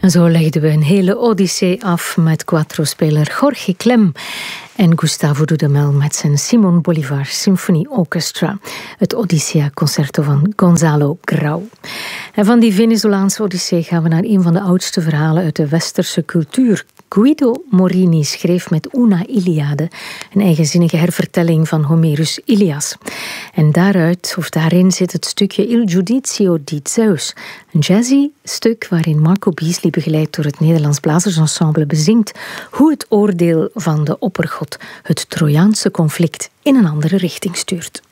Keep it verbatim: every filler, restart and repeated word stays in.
En zo legden we een hele odyssee af met quattro-speler Jorge Clem en Gustavo Dudamel met zijn Simon Bolivar Symphony Orchestra, het Odyssea Concerto van Gonzalo Grau. En van die Venezolaanse odyssee gaan we naar een van de oudste verhalen uit de westerse cultuur. Guido Morini schreef met Una Iliade een eigenzinnige hervertelling van Homerus' Ilias. En daaruit, of daarin, zit het stukje Il Giudizio di Zeus, een jazzy stuk waarin Marco Beasley, begeleid door het Nederlands Blazersensemble, bezingt hoe het oordeel van de oppergod het Trojaanse conflict in een andere richting stuurt.